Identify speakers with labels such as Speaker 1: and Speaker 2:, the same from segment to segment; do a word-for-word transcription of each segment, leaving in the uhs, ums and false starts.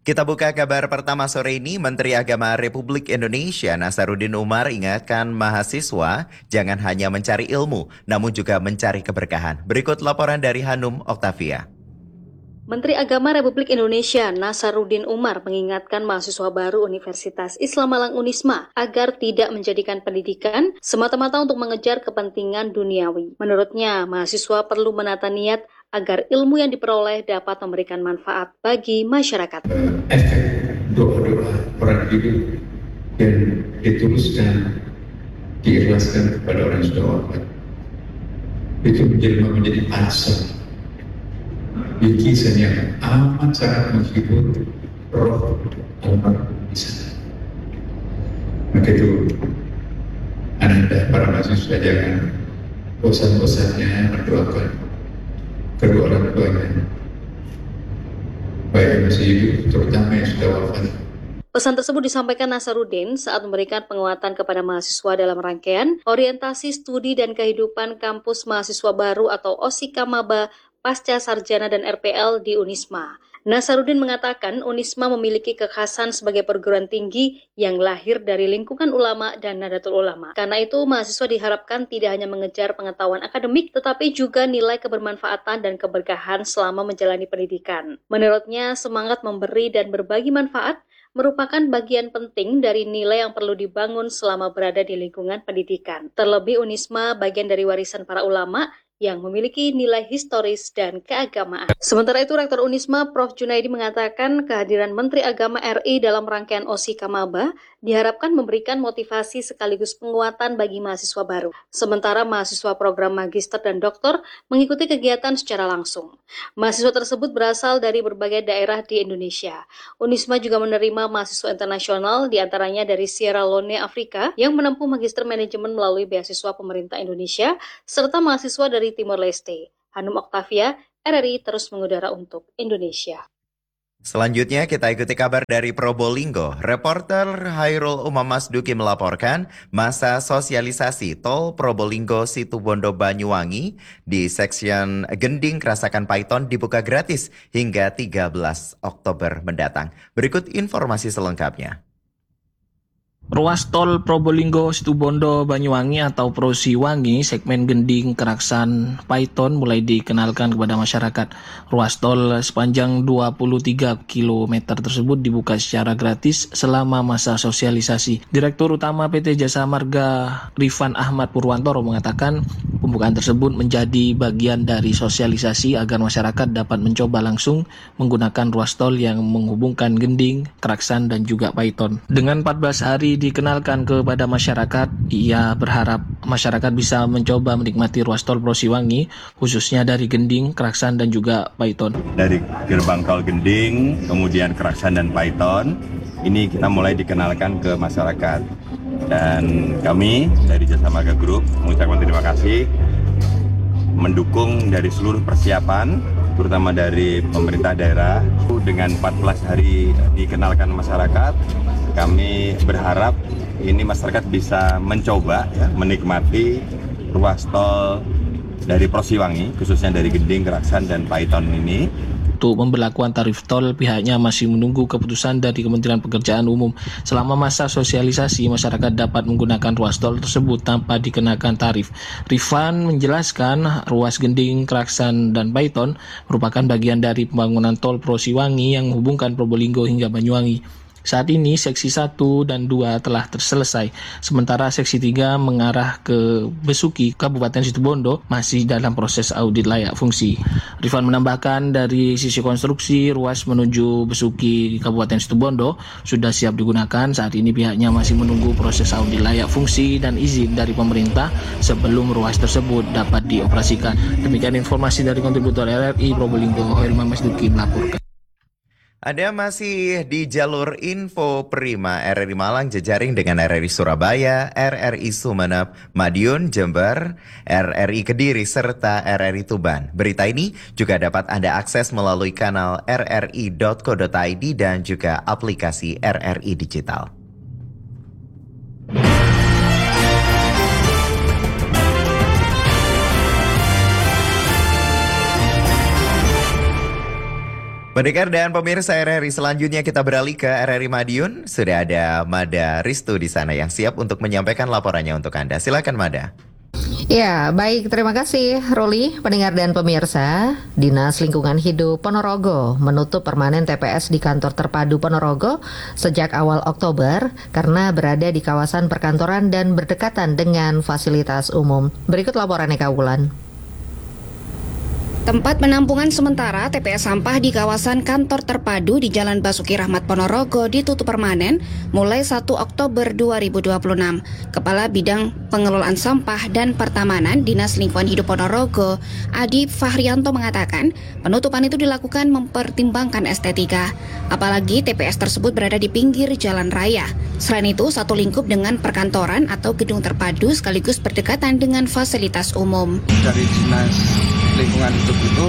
Speaker 1: Kita buka kabar pertama sore ini, Menteri Agama Republik Indonesia Nasaruddin Umar ingatkan mahasiswa jangan hanya mencari ilmu, namun juga mencari keberkahan. Berikut laporan dari Hanum Oktavia.
Speaker 2: Menteri Agama Republik Indonesia Nasaruddin Umar mengingatkan mahasiswa baru Universitas Islam Malang Unisma agar tidak menjadikan pendidikan semata-mata untuk mengejar kepentingan duniawi. Menurutnya, mahasiswa perlu menata niat agar ilmu yang diperoleh dapat memberikan manfaat bagi masyarakat.
Speaker 3: Efek doa-doa orang hidup yang dituluskan, diikhlaskan kepada orang yang sudah wafat, itu menjelma menjadi asal bikisan yang amat sangat menghibur roh almarhum di sana. Maka itu Anda para mahasiswa jangan bosan-bosannya mendoakan kedua orang tuanya, baik yang masih hidup, terutama yang sudah wafat.
Speaker 2: Pesan tersebut disampaikan Nasaruddin saat memberikan penguatan kepada mahasiswa dalam rangkaian orientasi studi dan kehidupan kampus mahasiswa baru atau O S I K Maba Pasca Sarjana dan R P L di Unisma. Nasaruddin mengatakan Unisma memiliki kekhasan sebagai perguruan tinggi yang lahir dari lingkungan ulama dan Nahdlatul Ulama. Karena itu, mahasiswa diharapkan tidak hanya mengejar pengetahuan akademik, tetapi juga nilai kebermanfaatan dan keberkahan selama menjalani pendidikan. Menurutnya, semangat memberi dan berbagi manfaat merupakan bagian penting dari nilai yang perlu dibangun selama berada di lingkungan pendidikan. Terlebih Unisma bagian dari warisan para ulama yang memiliki nilai historis dan keagamaan. Sementara itu, Rektor Unisma Profesor Junaidi mengatakan kehadiran Menteri Agama R I dalam rangkaian O S I K Maba diharapkan memberikan motivasi sekaligus penguatan bagi mahasiswa baru. Sementara mahasiswa program magister dan doktor mengikuti kegiatan secara langsung. Mahasiswa tersebut berasal dari berbagai daerah di Indonesia. Unisma juga menerima mahasiswa internasional, diantaranya dari Sierra Leone, Afrika, yang menempuh magister manajemen melalui beasiswa pemerintah Indonesia, serta mahasiswa dari Timor Leste. Hanum Oktavia, R R I terus mengudara untuk Indonesia.
Speaker 1: Selanjutnya kita ikuti kabar dari Probolinggo. Reporter Hairul Umamasduki melaporkan masa sosialisasi tol Probolinggo Situbondo Banyuwangi di seksian Gending Krasakan Paiton dibuka gratis hingga tiga belas Oktober mendatang. Berikut informasi selengkapnya.
Speaker 4: Ruas tol Probolinggo Situbondo Banyuwangi atau Prosiwangi segmen Gending Keraksan Paiton mulai dikenalkan kepada masyarakat. Ruas tol sepanjang dua puluh tiga kilometer tersebut dibuka secara gratis selama masa sosialisasi. Direktur Utama P T Jasa Marga Rifan Ahmad Purwantoro mengatakan pembukaan tersebut menjadi bagian dari sosialisasi agar masyarakat dapat mencoba langsung menggunakan ruas tol yang menghubungkan Gending, Keraksan dan juga Paiton. Dengan empat belas hari dikenalkan kepada masyarakat, ia berharap masyarakat bisa mencoba menikmati ruas tol Prosiwangi, khususnya dari Gending, Keraksan, dan juga Paiton.
Speaker 5: Dari gerbang tol Gending, kemudian Keraksan dan Paiton, ini kita mulai dikenalkan ke masyarakat. Dan kami dari Jasa Marga Group mengucapkan terima kasih, mendukung dari seluruh persiapan, terutama dari pemerintah daerah. Dengan empat belas hari dikenalkan masyarakat, kami berharap ini masyarakat bisa mencoba ya, menikmati ruas tol dari Prosiwangi, khususnya dari Gending, Keraksan, dan Paiton ini.
Speaker 4: Untuk pemberlakuan tarif tol, pihaknya masih menunggu keputusan dari Kementerian Pekerjaan Umum. Selama masa sosialisasi, masyarakat dapat menggunakan ruas tol tersebut tanpa dikenakan tarif. Rifan menjelaskan ruas Gending, Keraksan, dan Paiton merupakan bagian dari pembangunan tol Prosiwangi yang menghubungkan Probolinggo hingga Banyuwangi. Saat ini seksi satu dan dua telah terselesai, sementara seksi tiga mengarah ke Besuki, Kabupaten Situbondo masih dalam proses audit layak fungsi. Rifan menambahkan dari sisi konstruksi, ruas menuju Besuki, Kabupaten Situbondo sudah siap digunakan. Saat ini pihaknya masih menunggu proses audit layak fungsi dan izin dari pemerintah sebelum ruas tersebut dapat dioperasikan. Demikian informasi dari kontributor R R I Probolinggo, Hairul Umamasduki melaporkan.
Speaker 1: Anda masih di jalur info Prima R R I Malang jejaring dengan R R I Surabaya, R R I Sumeneb, Madiun, Jember, R R I Kediri, serta R R I Tuban. Berita ini juga dapat Anda akses melalui kanal r r i dot co dot i d dan juga aplikasi R R I Digital. Pendengar dan pemirsa R R I, selanjutnya kita beralih ke R R I Madiun. Sudah ada Mada Ristu di sana yang siap untuk menyampaikan laporannya untuk Anda. Silakan Mada.
Speaker 6: Ya, baik. Terima kasih, Ruli. Pendengar dan pemirsa, Dinas Lingkungan Hidup Ponorogo menutup permanen T P S di kantor terpadu Ponorogo sejak awal Oktober karena berada di kawasan perkantoran dan berdekatan dengan fasilitas umum. Berikut laporan Eka Wulan.
Speaker 7: Tempat penampungan sementara T P S sampah di kawasan kantor terpadu di Jalan Basuki Rahmat Ponorogo ditutup permanen mulai satu Oktober dua ribu dua puluh enam. Kepala Bidang Pengelolaan Sampah dan Pertamanan Dinas Lingkungan Hidup Ponorogo, Adi Fahrianto mengatakan, penutupan itu dilakukan mempertimbangkan estetika. Apalagi T P S tersebut berada di pinggir jalan raya. Selain itu, satu lingkup dengan perkantoran atau gedung terpadu sekaligus berdekatan dengan fasilitas umum.
Speaker 8: Dari Dinas Lingkungan Hidup itu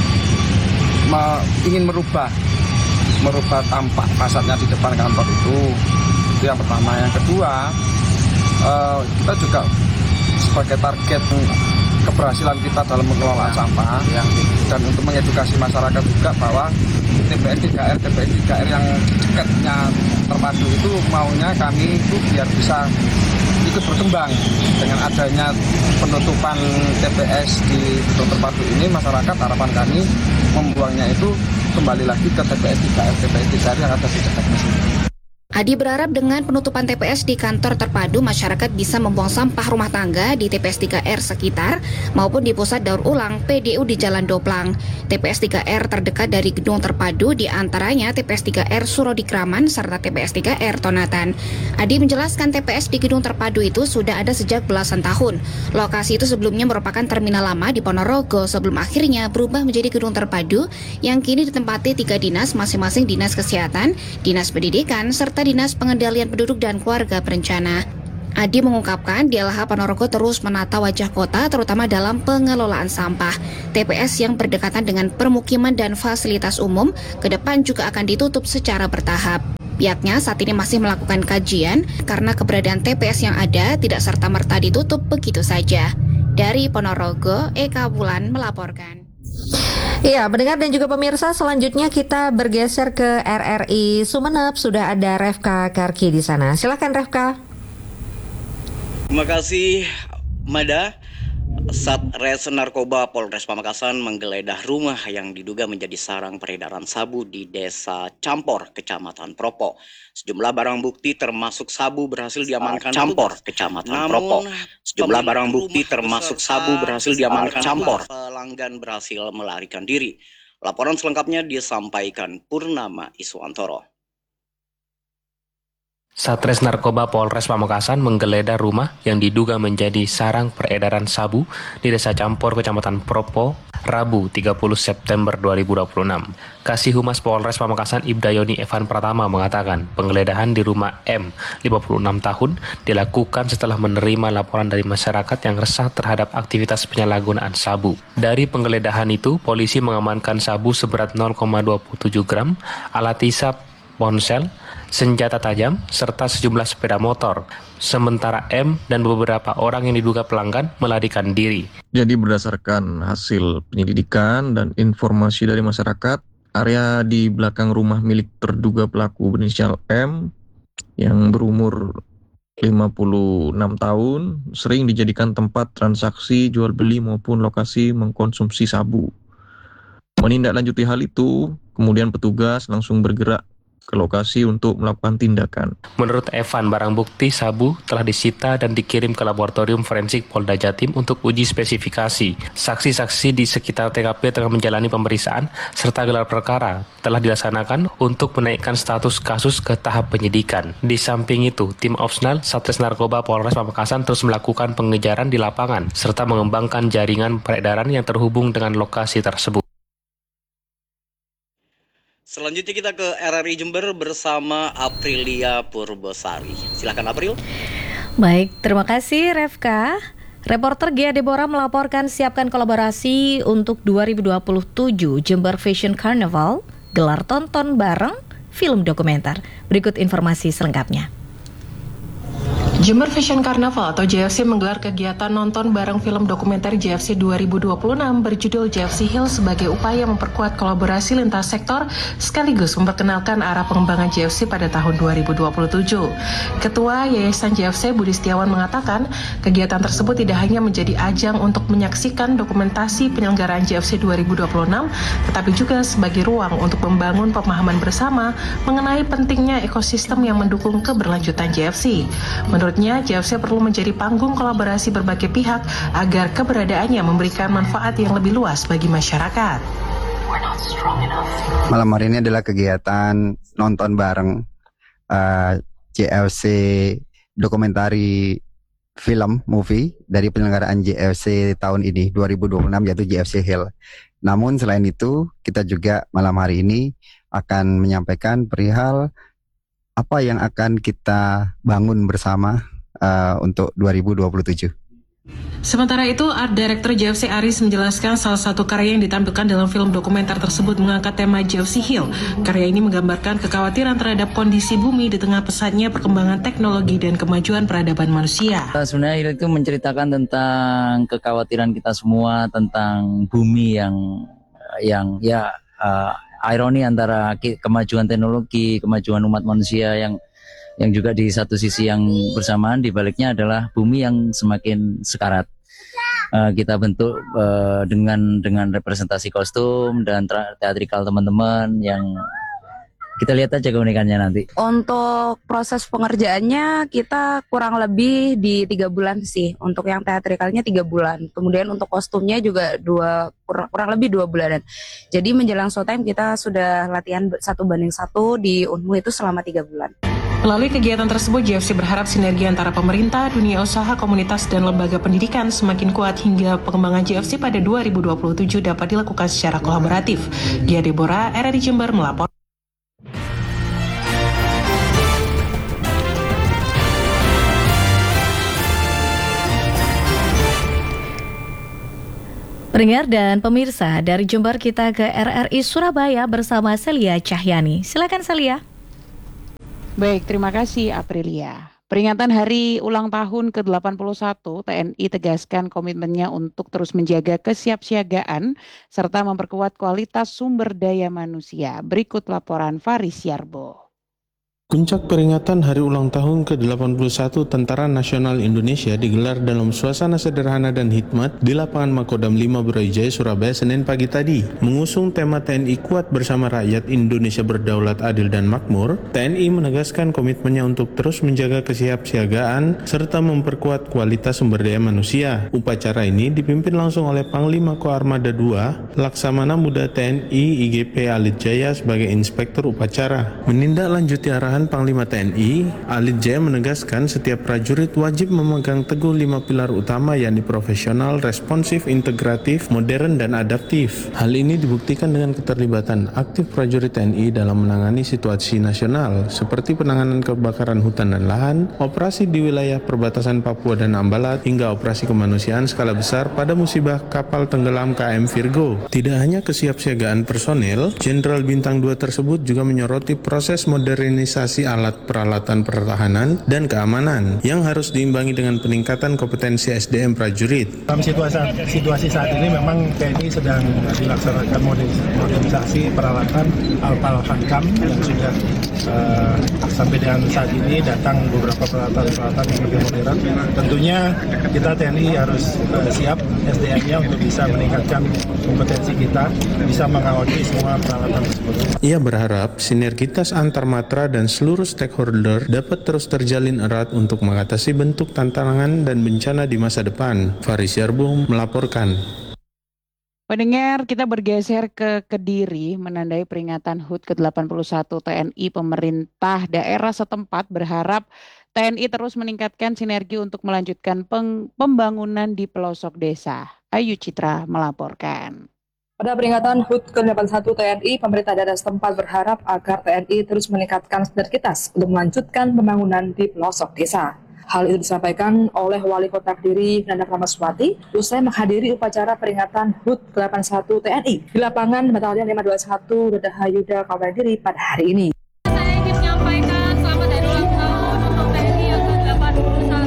Speaker 8: me- ingin merubah merubah tampak fasadnya di depan kantor itu. Itu yang pertama. Yang kedua, uh, kita juga sebagai target keberhasilan kita dalam mengelola sampah yang, dan untuk mengedukasi masyarakat juga bahwa T P S tiga R T P S tiga R yang dekatnya terpadu itu maunya kami itu biar bisa ikut berkembang. Dengan adanya penutupan T P S di gedung terpadu ini, masyarakat harapan kami membuangnya itu kembali lagi ke T P S tiga R T P S tiga R yang ada di dekat sini.
Speaker 7: Adi berharap dengan penutupan T P S di kantor terpadu, masyarakat bisa membuang sampah rumah tangga di T P S tiga R sekitar maupun di pusat daur ulang P D U di Jalan Doplang. T P S tiga R terdekat dari gedung terpadu di antaranya T P S tiga R Surodikraman serta T P S tiga R Tonatan. Adi menjelaskan T P S di gedung terpadu itu sudah ada sejak belasan tahun. Lokasi itu sebelumnya merupakan terminal lama di Ponorogo sebelum akhirnya berubah menjadi gedung terpadu yang kini ditempati tiga dinas, masing-masing Dinas Kesehatan, Dinas Pendidikan, serta Dinas Pengendalian Penduduk dan Keluarga Berencana. Adi mengungkapkan D L H Ponorogo terus menata wajah kota terutama dalam pengelolaan sampah. T P S yang berdekatan dengan permukiman dan fasilitas umum ke depan juga akan ditutup secara bertahap. Pihaknya saat ini masih melakukan kajian karena keberadaan T P S yang ada tidak serta-merta ditutup begitu saja. Dari Ponorogo, Eka Wulan melaporkan.
Speaker 6: Iya, pendengar dan juga pemirsa, selanjutnya kita bergeser ke R R I Sumeneb. Sudah ada Refka Karki di sana. Silakan Refka.
Speaker 9: Terima kasih, Mada. Satres Narkoba Polres Pamekasan menggeledah rumah yang diduga menjadi sarang peredaran sabu di Desa Campor, Kecamatan Propo. Sejumlah barang bukti termasuk sabu berhasil diamankan Campor, Kecamatan Propo. Sejumlah barang bukti termasuk sabu berhasil diamankan Campor. Pelanggan berhasil melarikan diri. Laporan selengkapnya disampaikan Purnama Iswantoro.
Speaker 10: Satres Narkoba Polres Pamekasan menggeledah rumah yang diduga menjadi sarang peredaran sabu di Desa Campor, Kecamatan Propo, Rabu tiga puluh September dua ribu dua puluh enam. Kasih Humas Polres Pamekasan Ibdayoni Evan Pratama mengatakan penggeledahan di rumah M, lima puluh enam tahun, dilakukan setelah menerima laporan dari masyarakat yang resah terhadap aktivitas penyalahgunaan sabu. Dari penggeledahan itu, polisi mengamankan sabu seberat nol koma dua tujuh gram, alat hisap, ponsel, senjata tajam, serta sejumlah sepeda motor. Sementara M dan beberapa orang yang diduga pelanggan melarikan diri.
Speaker 8: Jadi berdasarkan hasil penyelidikan dan informasi dari masyarakat, area di belakang rumah milik terduga pelaku berinisial M yang berumur lima puluh enam tahun sering dijadikan tempat transaksi jual beli maupun lokasi mengkonsumsi sabu. Menindaklanjuti hal itu, kemudian petugas langsung bergerak ke lokasi untuk melakukan tindakan.
Speaker 10: Menurut Evan, barang bukti sabu telah disita dan dikirim ke laboratorium forensik Polda Jatim untuk uji spesifikasi. Saksi-saksi di sekitar T K P tengah menjalani pemeriksaan serta gelar perkara telah dilaksanakan untuk menaikkan status kasus ke tahap penyidikan. Di samping itu, tim Opsnal Satres Narkoba Polres Pamekasan terus melakukan pengejaran di lapangan serta mengembangkan jaringan peredaran yang terhubung dengan lokasi tersebut.
Speaker 9: Selanjutnya kita ke R R I Jember bersama Aprilia Purbosari. Silakan April.
Speaker 11: Baik, terima kasih Refka. Reporter Gia Deborah melaporkan siapkan kolaborasi untuk dua ribu dua puluh tujuh Jember Fashion Carnival, gelar tonton bareng film dokumenter. Berikut informasi selengkapnya.
Speaker 12: Jember Fashion Carnival atau J F C menggelar kegiatan nonton bareng film dokumenter J F C dua ribu dua puluh enam berjudul J F C Hill sebagai upaya memperkuat kolaborasi lintas sektor sekaligus memperkenalkan arah pengembangan J F C pada tahun dua ribu dua puluh tujuh. Ketua Yayasan J F C Budi Setiawan mengatakan kegiatan tersebut tidak hanya menjadi ajang untuk menyaksikan dokumentasi penyelenggaraan J F C dua ribu dua puluh enam, tetapi juga sebagai ruang untuk membangun pemahaman bersama mengenai pentingnya ekosistem yang mendukung keberlanjutan J F C. Menurutnya, J F C perlu menjadi panggung kolaborasi berbagai pihak agar keberadaannya memberikan manfaat yang lebih luas bagi masyarakat.
Speaker 13: Malam hari ini adalah kegiatan nonton bareng uh, J F C dokumentari film movie dari penyelenggaraan J F C tahun ini dua ribu dua puluh enam yaitu J F C Hill. Namun selain itu kita juga malam hari ini akan menyampaikan perihal apa yang akan kita bangun bersama uh, untuk dua ribu dua puluh tujuh.
Speaker 12: Sementara itu, Art Director J F C Aris menjelaskan salah satu karya yang ditampilkan dalam film dokumenter tersebut mengangkat tema J F C Hill. Karya ini menggambarkan kekhawatiran terhadap kondisi bumi di tengah pesatnya perkembangan teknologi dan kemajuan peradaban manusia.
Speaker 14: Sebenarnya Hill itu menceritakan tentang kekhawatiran kita semua tentang bumi yang yang ya uh, ironi antara kemajuan teknologi, kemajuan umat manusia yang yang juga di satu sisi yang bersamaan di baliknya adalah bumi yang semakin sekarat. Uh, kita bentuk uh, dengan dengan representasi kostum dan teatrikal teman-teman yang kita lihat aja keunikannya nanti.
Speaker 15: Untuk proses pengerjaannya kita kurang lebih di tiga bulan sih. Untuk yang teatrikalnya tiga bulan. Kemudian untuk kostumnya juga dua kurang, kurang lebih dua bulanan. Jadi menjelang showtime kita sudah latihan satu banding satu di U N M U itu selama tiga bulan.
Speaker 12: Melalui kegiatan tersebut, J F C berharap sinergi antara pemerintah, dunia usaha, komunitas, dan lembaga pendidikan semakin kuat hingga pengembangan J F C pada dua ribu dua puluh tujuh dapat dilakukan secara kolaboratif. Dia Deborah, R R I Jember melapor.
Speaker 11: Pendengar dan pemirsa, dari Jember kita ke R R I Surabaya bersama Celia Cahyani. Silakan Celia.
Speaker 16: Baik, terima kasih Aprilia. Peringatan Hari Ulang Tahun ke delapan puluh satu, T N I tegaskan komitmennya untuk terus menjaga kesiapsiagaan serta memperkuat kualitas sumber daya manusia. Berikut laporan Faris Yarbo.
Speaker 17: Puncak peringatan Hari Ulang Tahun ke delapan puluh satu Tentara Nasional Indonesia digelar dalam suasana sederhana dan hikmat di lapangan Makodam lima Brawijaya, Surabaya, Senin pagi tadi. Mengusung tema T N I kuat bersama rakyat, Indonesia berdaulat, adil, dan makmur, T N I menegaskan komitmennya untuk terus menjaga kesiapsiagaan serta memperkuat kualitas sumber daya manusia. Upacara ini dipimpin langsung oleh Panglima Koarmada dua, Laksamana Muda T N I I G P Alit Jaya sebagai Inspektur Upacara. Menindaklanjuti arahan Panglima T N I, Alit Jaya menegaskan setiap prajurit wajib memegang teguh lima pilar utama yakni profesional, responsif, integratif, modern, dan adaptif. Hal ini dibuktikan dengan keterlibatan aktif prajurit T N I dalam menangani situasi nasional seperti penanganan kebakaran hutan dan lahan, operasi di wilayah perbatasan Papua dan Ambalat, hingga operasi kemanusiaan skala besar pada musibah kapal tenggelam K M Virgo. Tidak hanya kesiapsiagaan personel, Jenderal Bintang dua tersebut juga menyoroti proses modernisasi alat peralatan pertahanan dan keamanan yang harus diimbangi dengan peningkatan kompetensi S D M prajurit.
Speaker 18: Dalam situasi, situasi saat ini memang T N I sedang dilaksanakan modernisasi peralatan Alpal Hankam yang sudah uh, sampai dengan saat ini datang beberapa peralatan-peralatan yang lebih modern. Tentunya kita T N I harus uh, siap S D M-nya untuk bisa meningkatkan kompetensi kita, bisa mengawaki semua peralatan tersebut.
Speaker 17: Ia berharap sinergitas antar matra dan seluruh stakeholder dapat terus terjalin erat untuk mengatasi bentuk tantangan dan bencana di masa depan. Faris Yarbo melaporkan.
Speaker 16: Pendengar, kita bergeser ke Kediri menandai peringatan H U T ke delapan puluh satu T N I. Pemerintah daerah setempat berharap T N I terus meningkatkan sinergi untuk melanjutkan pembangunan di pelosok desa. Ayu Citra melaporkan.
Speaker 19: Pada peringatan H U T ke delapan puluh satu T N I, pemerintah daerah setempat berharap agar T N I terus meningkatkan sinergitas untuk melanjutkan pembangunan di pelosok desa. Hal itu disampaikan oleh Wali Kota Kediri, Nanda Ramaswati, usai menghadiri upacara peringatan H U T ke delapan puluh satu T N I di lapangan Batalion lima dua satu Dedaha Yuda, Kabupaten Kediri pada hari ini.
Speaker 20: Saya ingin menyampaikan selamat hari ulang tahun untuk T N I yang ke delapan puluh satu.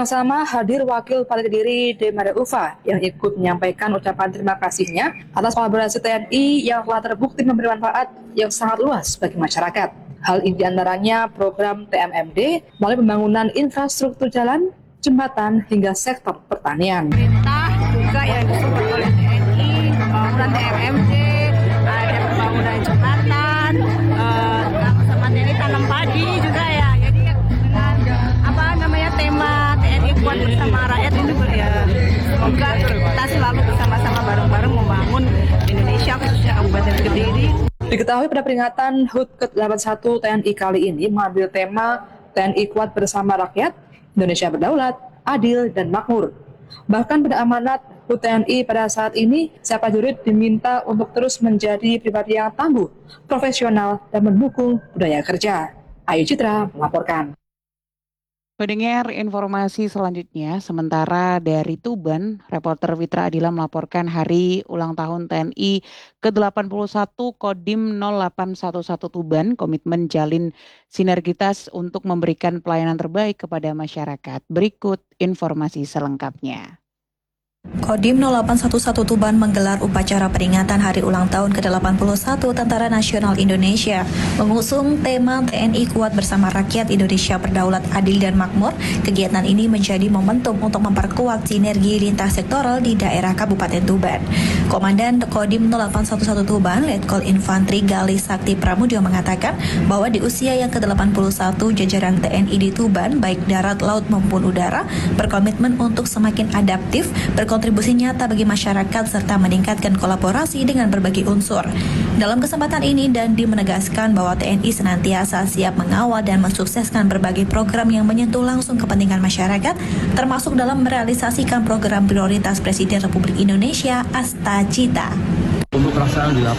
Speaker 19: yang sama hadir Wakil Bupati Kediri Demade Ufa yang ikut menyampaikan ucapan terima kasihnya atas kolaborasi T N I yang telah terbukti memberi manfaat yang sangat luas bagi masyarakat. Hal ini diantaranya program T M M D melalui pembangunan infrastruktur jalan, jembatan hingga sektor pertanian.
Speaker 20: Pemerintah juga yang disupport oleh T N I, pembangunan T M M D, ada pembangunan jembatan, uh, sama T N I tanam padi juga ya. Jadi dengan apa namanya tema T N I kuat bersama rakyat itu ya, semoga kita selalu bersama-sama bareng-bareng membangun Indonesia khususnya Kabupaten Kediri.
Speaker 19: Diketahui pada peringatan H U T ke delapan puluh satu T N I kali ini mengambil tema T N I kuat bersama rakyat, Indonesia berdaulat, adil, dan makmur. Bahkan pada amanat H U T T N I pada saat ini, siapa jurid diminta untuk terus menjadi pribadi yang tangguh, profesional, dan mendukung budaya kerja. Ayu Citra melaporkan.
Speaker 16: Pendengar informasi selanjutnya, sementara dari Tuban, reporter Witra Adila melaporkan hari ulang tahun T N I ke delapan puluh satu Kodim nol delapan satu satu Tuban komitmen jalin sinergitas untuk memberikan pelayanan terbaik kepada masyarakat. Berikut informasi selengkapnya.
Speaker 21: Kodim nol delapan satu satu Tuban menggelar upacara peringatan Hari Ulang Tahun ke delapan puluh satu Tentara Nasional Indonesia. Mengusung tema T N I Kuat Bersama Rakyat, Indonesia Berdaulat, Adil, dan Makmur, kegiatan ini menjadi momentum untuk memperkuat sinergi lintas sektoral di daerah Kabupaten Tuban. Komandan Kodim nol delapan satu satu Tuban, Letkol Infantri Gali Sakti Pramudio mengatakan bahwa di usia yang ke delapan puluh satu, jajaran T N I di Tuban, baik darat, laut, maupun udara, berkomitmen untuk semakin adaptif, berkontribusi nyata bagi masyarakat serta meningkatkan kolaborasi dengan berbagai unsur. Dalam kesempatan ini, Dandi menegaskan bahwa T N I senantiasa siap mengawal dan mensukseskan berbagai program yang menyentuh langsung kepentingan masyarakat, termasuk dalam merealisasikan program prioritas Presiden Republik Indonesia Asta Cita.
Speaker 22: Untuk pelaksanaan di